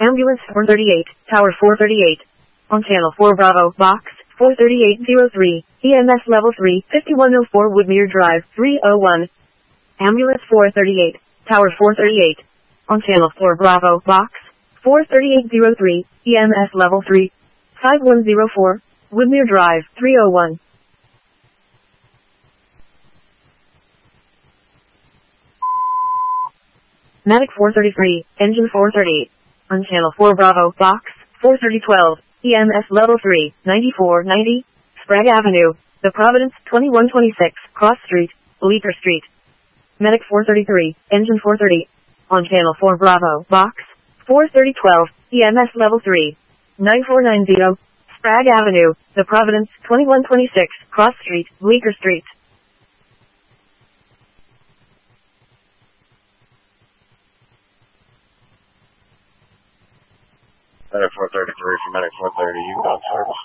Ambulance 438, Tower 438. On Channel 4 Bravo, Box 43803, EMS Level 3, 5104 Woodmere Drive, 301. Ambulance 438, Tower 438. On Channel 4 Bravo, Box 43803, EMS Level 3, 5104, Woodmere Drive, 301. Medic 433, Engine 430. On Channel 4 Bravo, Box 43012, EMS Level 3, 9490, Sprague Avenue, The Providence, 2126, Cross Street, Bleecker Street. Medic 433, Engine 430. On Channel 4 Bravo, Box 43012, EMS Level 3, 9490, Sprague Avenue, The Providence, 2126, Cross Street, Bleecker Street. Medic 433 for Medic 430, you got service.